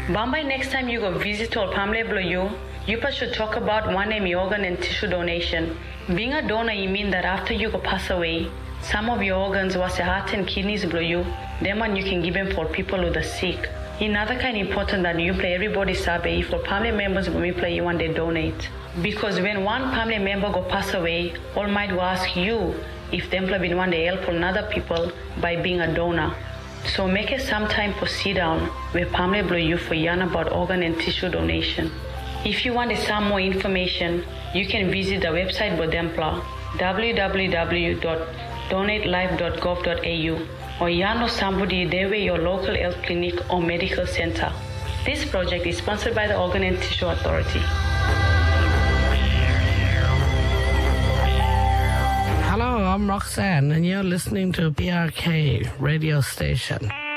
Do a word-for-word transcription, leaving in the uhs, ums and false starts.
Bambai, next time you go visit or Pamle Bloyu, you should talk about one name organ and tissue donation. Being a donor, you mean that after you go pass away, some of your organs was your heart and kidneys blow you, then one you can give them for people who are sick. Another kind important that you play everybody survey for family members when we play you when they donate. Because when one family member go pass away, all might will ask you if them play one they help another people by being a donor. So make it some time for sit down where family blow you for yarn about organ and tissue donation. If you want some more information, you can visit the website Bodempla, w w w dot donate life dot gov dot a u, or you know somebody there with your local health clinic or medical center. This project is sponsored by the Organ and Tissue Authority. Hello, I'm Roxanne, and you're listening to P R K radio station.